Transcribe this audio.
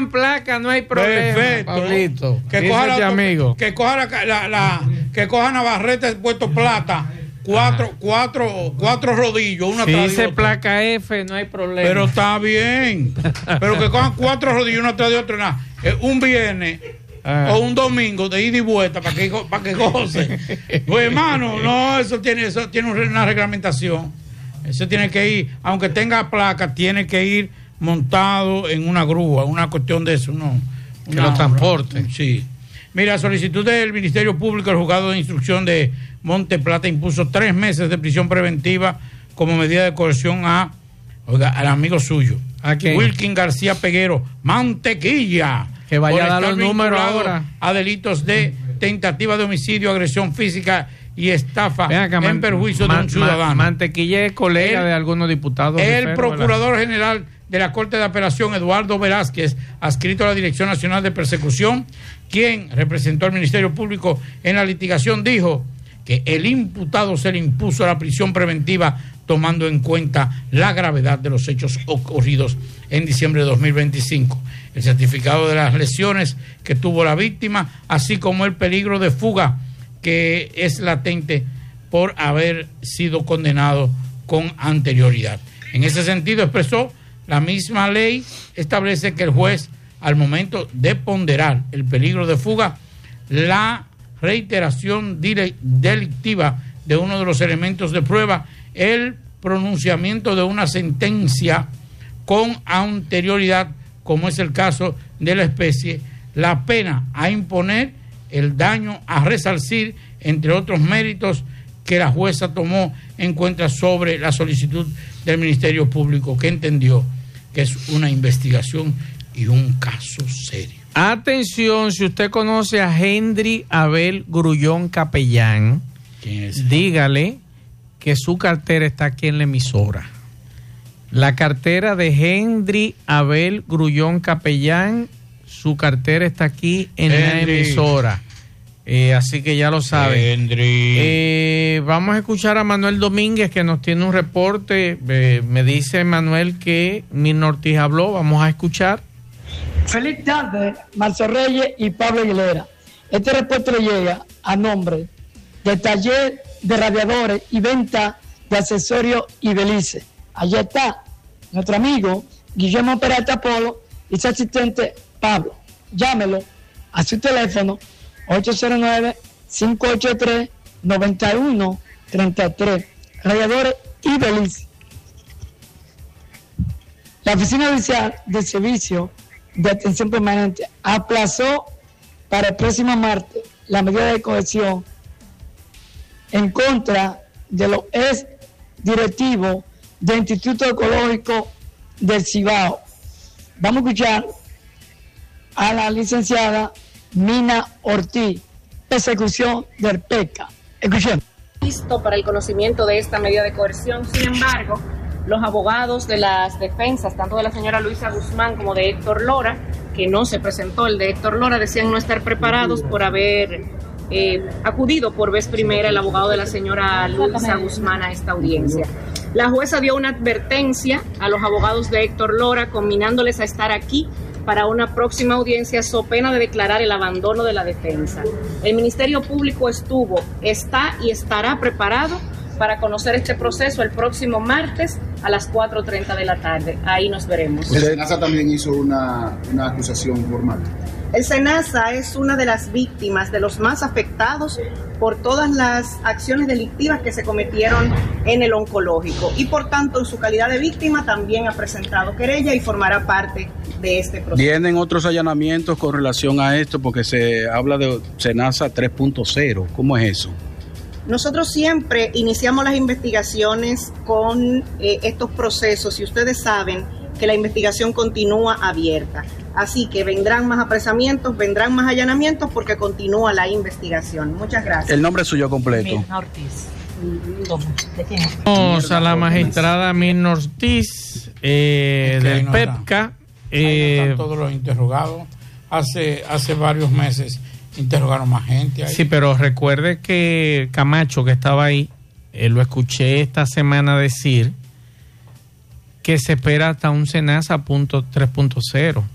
tengan placa no hay problema. Perfecto. Pablito. Que coja Navarrete puesto plata. Cuatro rodillos, una si tras de dice otra. placa F, no hay problema. Pero está bien. Pero que cojan 4 rodillos, una tras de otra. Un viernes o un domingo de ida y vuelta para que goce. Pues hermano, no, eso tiene una reglamentación. Eso tiene que ir, aunque tenga placa, tiene que ir montado en una grúa, una cuestión de eso, no. Que lo transporte. Sí. Mira, solicitud del Ministerio Público, el juzgado de instrucción de Monte Plata impuso 3 meses de prisión preventiva como medida de coerción al amigo suyo. ¿A quién? Wilkin García Peguero, Mantequilla. Que vaya a dar los números ahora. A delitos de tentativa de homicidio, agresión física y estafa en perjuicio de un ciudadano. Mantequilla es colega de algunos diputados. El procurador general de la Corte de Apelación, Eduardo Velázquez, adscrito a la Dirección Nacional de Persecución, quien representó al Ministerio Público en la litigación, dijo que el imputado se le impuso la prisión preventiva tomando en cuenta la gravedad de los hechos ocurridos en diciembre de 2025, el certificado de las lesiones que tuvo la víctima, así como el peligro de fuga que es latente por haber sido condenado con anterioridad. En ese sentido expresó, la misma ley establece que el juez, al momento de ponderar el peligro de fuga, la reiteración delictiva de uno de los elementos de prueba, el pronunciamiento de una sentencia con anterioridad, como es el caso de la especie, la pena a imponer, el daño a resarcir, entre otros méritos que la jueza tomó en cuenta sobre la solicitud del Ministerio Público, que entendió que es una investigación y un caso serio. Atención, si usted conoce a Henry Abel Grullón Capellán, ¿quién es? Dígale que su cartera está aquí en la emisora. La cartera de Henry Abel Grullón Capellán, su cartera está aquí en la emisora. Así que ya lo sabe. Vamos a escuchar a Manuel Domínguez, que nos tiene un reporte. Me dice Manuel que Mirna Ortiz habló. Vamos a escuchar. Feliz tarde, Marcelo Reyes y Pablo Aguilera. Este reporte le llega a nombre del taller de radiadores y venta de accesorios y Belice. Allí está nuestro amigo Guillermo Peralta Polo y su asistente Pablo. Llámelo a su teléfono 809-583-9133. Radiadores y Belice. La Oficina Oficial de Servicio de Atención Permanente aplazó para el próximo martes la medida de coerción en contra de los ex directivos del Instituto Ecológico del Cibao. Vamos a escuchar a la licenciada Mirna Ortiz, persecución del PECA. Escuchemos. Listo para el conocimiento de esta medida de coerción. Sin embargo, los abogados de las defensas, tanto de la señora Luisa Guzmán como de Héctor Lora, que no se presentó, el de Héctor Lora, decían no estar preparados por haber acudido por vez primera el abogado de la señora Luisa Guzmán a esta audiencia. La jueza dio una advertencia a los abogados de Héctor Lora, combinándoles a estar aquí para una próxima audiencia, so pena de declarar el abandono de la defensa. El Ministerio Público está y estará preparado para conocer este proceso el próximo martes a las 4:30 de la tarde. Ahí nos veremos. El SENASA también hizo una acusación formal. El SENASA es una de las víctimas, de los más afectados por todas las acciones delictivas que se cometieron en el oncológico y por tanto en su calidad de víctima también ha presentado querella y formará parte de este proceso. ¿Vienen otros allanamientos con relación a esto? Porque se habla de SENASA 3.0. ¿Cómo es eso? Nosotros siempre iniciamos las investigaciones con estos procesos y ustedes saben que la investigación continúa abierta. Así que vendrán más apresamientos, vendrán más allanamientos porque continúa la investigación. Muchas gracias. El nombre suyo completo. Mirna Ortiz. Vamos a la magistrada Mirna Ortiz del PEPCA. Están todos los interrogados. Hace varios meses interrogaron más gente ahí. Sí, pero recuerde que Camacho, que estaba ahí, lo escuché esta semana decir que se espera hasta un SENASA 3.0.